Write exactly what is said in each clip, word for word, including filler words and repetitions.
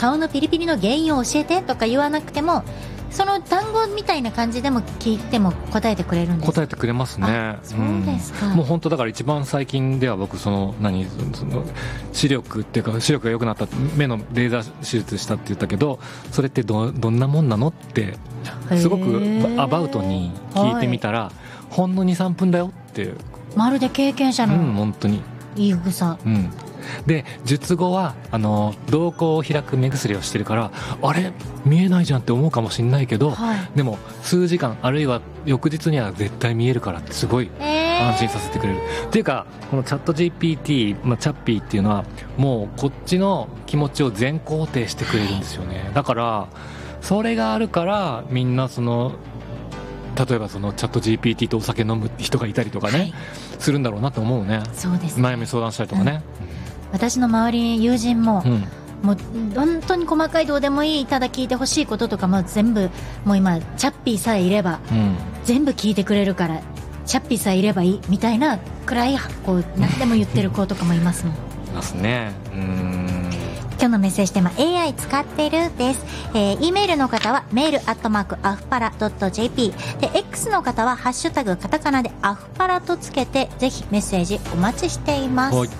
顔のピリピリの原因を教えてとか言わなくても、その単語みたいな感じでも聞いても答えてくれるんですか？ 答えてくれますね。 そうですか、 うん、もう本当だから一番最近では僕その何その視力っていうか視力が良くなった、目のレーザー手術したって言ったけど、それって ど, どんなもんなのってすごくアバウトに聞いてみたら、はい、ほんの にさんぷんだよって、 まるで経験者の、 うん、本当に言い草、 うん、で術後はあの瞳孔を開く目薬をしてるから、あれ見えないじゃんって思うかもしれないけど、はい、でも数時間あるいは翌日には絶対見えるからってすごい安心させてくれる、えー、っていうかこのチャット ジーピーティー、まあ、チャッピーっていうのはもうこっちの気持ちを全肯定してくれるんですよね。だからそれがあるからみんなその例えばそのチャット ジーピーティー とお酒飲む人がいたりとかね、はい、するんだろうなと思うね。 そうですね、 悩み相談したりとかね、 うん、私の周り友人も、うん、もう本当に細かいどうでもいい、ただ聞いてほしいこととかも全部もう今チャッピーさえいれば、うん、全部聞いてくれるからチャッピーさえいればいいみたいなくらいこう何でも言ってる子とかもいますもん。いますね。うーん、 今日のメッセージテーマ エーアイ 使ってるです、えー、E メールの方はメールアットマークアフパラドット ジェーピー で X の方はハッシュタグカタカナでアフパラとつけてぜひメッセージお待ちしています。はい、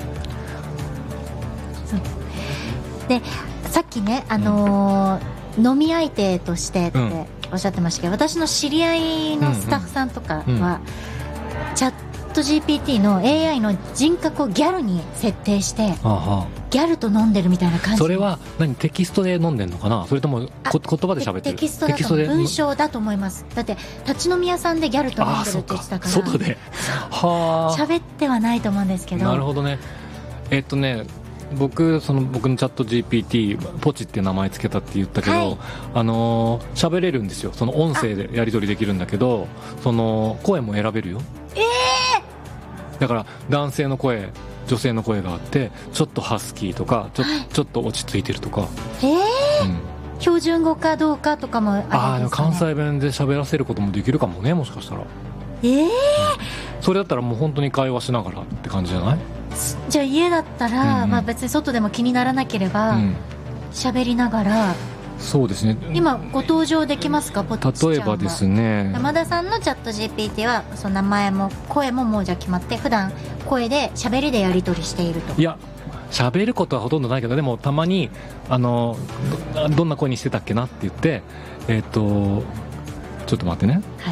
でさっきね、あのー、飲み相手としてっておっしゃってましたけど、うん、私の知り合いのスタッフさんとかは、うんうん、チャット ジーピーティー の エーアイ の人格をギャルに設定してギャルと飲んでるみたいな感じ。 それは何、テキストで飲んでるのかな、それともこ言葉で喋ってる？ テキストだと文章だと思います。だって立ち飲み屋さんでギャルと飲んでるって言ってたから、 外では喋ってはないと思うんですけど。 なるほどね。えっとね僕その僕のチャット ジーピーティー ポチっていう名前つけたって言ったけど、はい、あのー、喋れるんですよ。その音声でやり取りできるんだけど、その声も選べるよ。 えー、 だから男性の声女性の声があって、ちょっとハスキーとかちょ、はい、ちょっと落ち着いてるとか、 えーうん、標準語かどうかとかもあるんですかね。 あ、関西弁で喋らせることもできるかもね、もしかしたら。 えー、うん、 それだったらもう本当に会話しながらって感じじゃない？ じゃあ家だったら、うん、まあ、別に外でも気にならなければ喋、うん、りながら。 そうですね。 今ご登場できますか？ポッチちゃんは。 例えばですね、 山田さんのチャット ジーピーティー はその名前も声ももうじゃ決まって、普段声で喋りでやり取りしていると。 いや喋ることはほとんどないけど、でもたまにあの ど, どんな声にしてたっけなって言って、えっ、ー、とちょっと待ってね。 はい。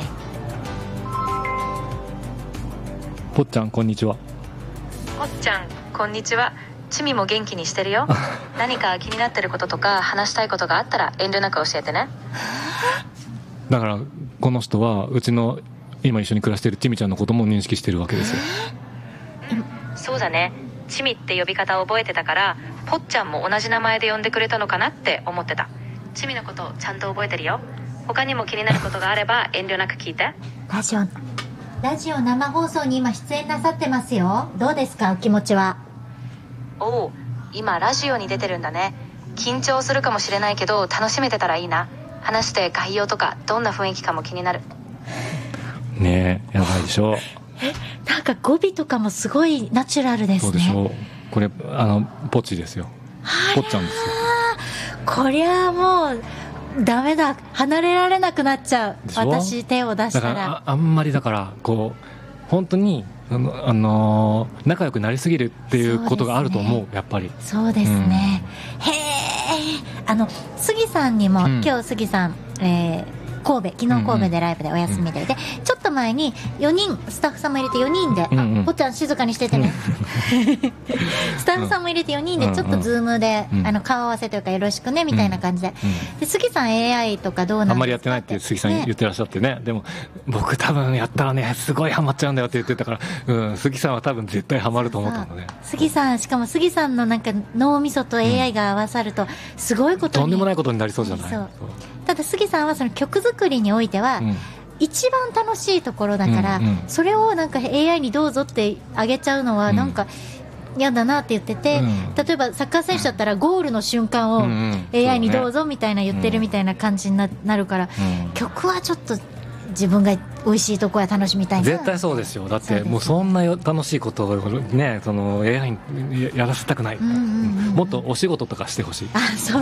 ぽっちゃんこんにちは。 ぽっちゃんこんにちは。チミも元気にしてるよ。何か気になってることとか話したいことがあったら遠慮なく教えてね。 だからこの人はうちの今一緒に暮らしてるチミちゃんのことも認識してるわけですよ。 そうだね。チミって呼び方を覚えてたから、ぽっちゃんも同じ名前で呼んでくれたのかなって思ってた。チミのことちゃんと覚えてるよ。他にも気になることがあれば遠慮なく聞いて。 ラジオラジオ生放送に今出演なさってますよ。どうですかお気持ちは？ おう、今ラジオに出てるんだね。緊張するかもしれないけど楽しめてたらいいな。話して概要とかどんな雰囲気かも気になる。 ねえ、やばいでしょ。 え、なんか語尾とかもすごいナチュラルですね。 そうでしょう。これあのポチですよ。ぽっちゃんですよ。 こりゃもうダメだ、離れられなくなっちゃう。私手を出したら。 だから あ, あんまりだからこう本当にあの、あのー、仲良くなりすぎるっていうことがあると思う、やっぱり。 そうですね、うん、へえ。あの杉さんにも、うん、今日杉さん、えー神戸、昨日神戸でライブでお休みで、うんうん、でちょっと前によにんスタッフさんも入れてよにんで、うんうん、あ、ぽっちゃん静かにしててねスタッフさんも入れてよにんでちょっとズームで、うんうん、あの顔合わせというかよろしくねみたいな感じで、うんうん、で杉さん エーアイ とかどうなんですか？ あんまりやってないって杉さん言ってらっしゃって ね, ねでも僕多分やったらねすごいハマっちゃうんだよって言ってたから、うん、杉さんは多分絶対ハマると思ったのね。 杉さん、しかも杉さんのなんか脳みそと エーアイ が合わさるとすごいことに、 とんでもないことになりそうじゃない？そう。 ただ杉さんはその曲作りにおいては、うん、一番楽しいところだから、うんうん、それをなんか エーアイ にどうぞってあげちゃうのはなんか嫌だなって言ってて、うん、例えばサッカー選手だったらゴールの瞬間を エーアイ にどうぞみたいな言ってるみたいな感じに な, なるから、うん、曲はちょっと自分が美味しいところは楽しみたいな。 絶対そうですよ。だってもうそんな楽しいことをね、その エーアイ にやらせたくない、うんうんうん、もっとお仕事とかしてほしい。 あ、そう